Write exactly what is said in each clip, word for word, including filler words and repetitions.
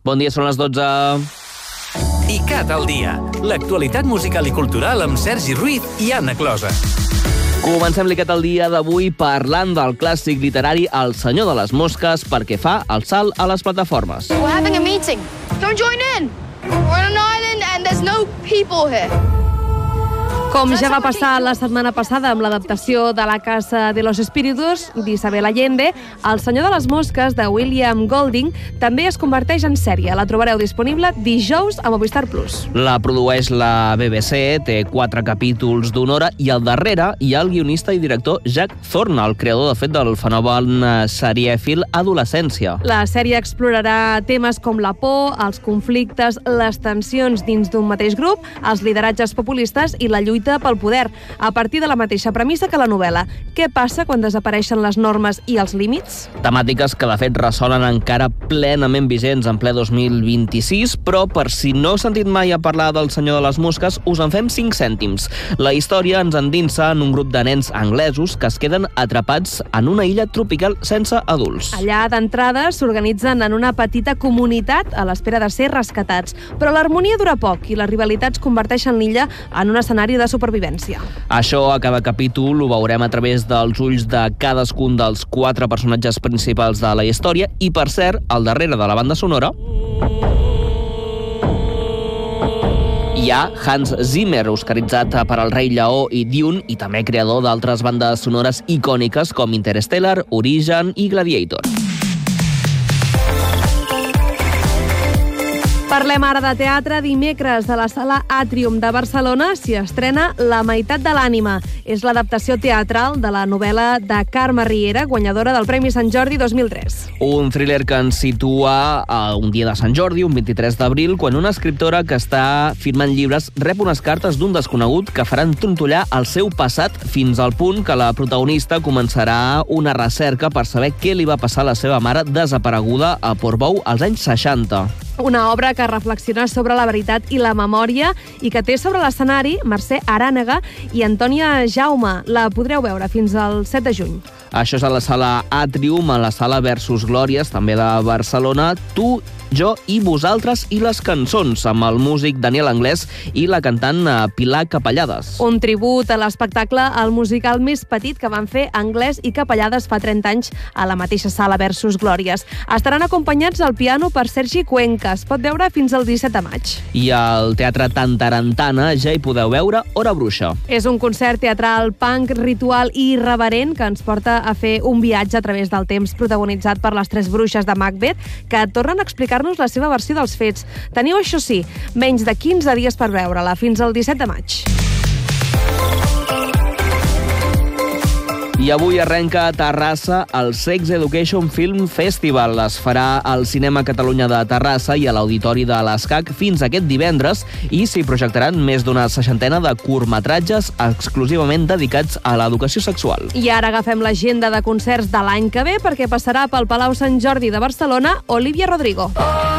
Bon dia, són les dotze. ICAT al dia. L'actualitat musical i cultural amb Sergi Ruiz i Anna Closa. Comencem l'ICAT al dia d'avui parlant del clàssic literari El senyor de les mosques perquè fa el salt a les plataformes. We're having a meeting. Don't join in. We're on an island and there's no people here. Com ja va passar la setmana passada amb l'adaptació de La casa de los espíritus d'Isabel Allende, El senyor de les mosques de William Golding també es converteix en sèrie. La trobareu disponible dijous a Movistar Plus. La produeix la B B C, té quatre capítols d'una hora i al darrere hi ha el guionista i director Jack Thorne, el creador, de fet, del fenomen serièfil Adolescència. La sèrie explorarà temes com la por, els conflictes, les tensions dins d'un mateix grup, els lideratges populistes i la lluita pel poder, a partir de la mateixa premissa que la novel·la. Què passa quan desapareixen les normes i els límits? Temàtiques que, de fet, ressonen encara plenament vigents en ple dos mil vint-i-sis, però per si no heu sentit mai a parlar del senyor de les mosques, us en fem cinc cèntims. La història ens endinsa en un grup de nens anglesos que es queden atrapats en una illa tropical sense adults. Allà, d'entrada, s'organitzen en una petita comunitat a l'espera de ser rescatats, però l'harmonia dura poc i les rivalitats converteixen l'illa en un escenari de supervivència. Això a cada capítol ho veurem a través dels ulls de cadascun dels quatre personatges principals de la història i, per cert, al darrere de la banda sonora hi ha Hans Zimmer, oscaritzat per El rei Lleó i Dune, i també creador d'altres bandes sonores icòniques com Interstellar, Origen i Gladiator. Parlem ara de teatre. Dimecres, de la Sala Àtrium de Barcelona, s'hi estrena La meitat de l'ànima. És l'adaptació teatral de la novel·la de Carme Riera, guanyadora del Premi Sant Jordi dos mil tres. Un thriller que ens situa a un dia de Sant Jordi, un vint-i-tres d'abril, quan una escriptora que està firmant llibres rep unes cartes d'un desconegut que faran trontollar el seu passat fins al punt que la protagonista començarà una recerca per saber què li va passar a la seva mare desapareguda a Portbou als anys seixanta. Una obra que reflexiona sobre la veritat i la memòria i que té sobre l'escenari Mercè Arànega i Antònia Jaume. La podreu veure fins al set de juny. Això és a la Sala Àtrium, a la Sala Versus Glòries, també de Barcelona. Tu, jo i vosaltres i les cançons, amb el músic Daniel Anglès i la cantant Pilar Capellades. Un tribut a l'espectacle al musical més petit que van fer Anglès i Capellades fa trenta anys a la mateixa Sala Versus Glòries. Estaran acompanyats al piano per Sergi Cuenca. Es pot veure fins al disset de maig. I al Teatre Tantarantana ja hi podeu veure Hora Bruixa. És un concert teatral punk, ritual i irreverent que ens porta a fer un viatge a través del temps, protagonitzat per les tres bruixes de Macbeth, que tornen a explicar-nos la seva versió dels fets. Teniu, això sí, menys de quinze dies per veure-la, fins al disset de maig. I avui arrenca a Terrassa el Sex Education Film Festival. Es farà al Cinema Catalunya de Terrassa i a l'Auditori de l'Escac fins aquest divendres i s'hi projectaran més d'una seixantena de curtmetratges exclusivament dedicats a l'educació sexual. I ara agafem l'agenda de concerts de l'any que ve perquè passarà pel Palau Sant Jordi de Barcelona Olivia Rodrigo.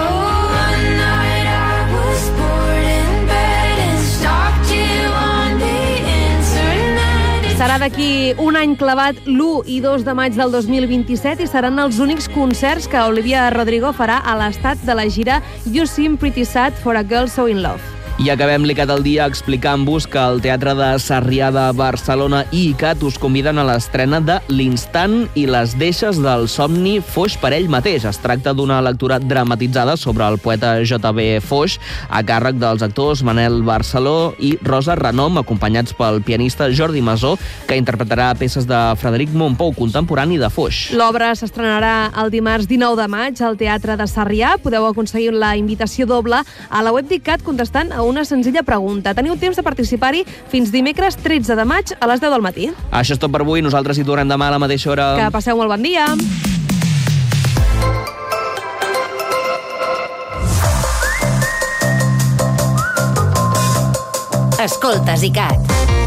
Serà d'aquí un any clavat l'u i dos de maig del dos mil vint-i-set i seran els únics concerts que Olivia Rodrigo farà a l'estat de la gira You Seem Pretty Sad for a Girl So In Love. I acabem l'ICAT al dia explicant-vos que el Teatre de Sarrià de Barcelona i ICAT us conviden a l'estrena de L'instant i les deixes del somni Foix per ell mateix. Es tracta d'una lectura dramatitzada sobre el poeta J B Foix a càrrec dels actors Manel Barceló i Rosa Renom, acompanyats pel pianista Jordi Masó, que interpretarà peces de Frederic Mompou, contemporani de Foix. L'obra s'estrenarà el dimarts dinou de maig al Teatre de Sarrià. Podeu aconseguir la invitació doble a la web d'ICAT contestant a una senzilla pregunta. Teniu temps de participar-hi fins dimecres tretze de maig a les deu del matí. Això és tot per avui. Nosaltres hi tornem demà a la mateixa hora. Que passeu molt bon dia. Escoltes ICAT.